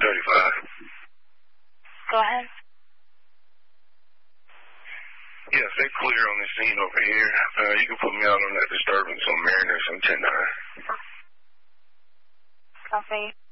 35. Go ahead. Yeah, stay clear on the scene over here. You can put me out on that disturbance on Mariners on 10-9. Copy.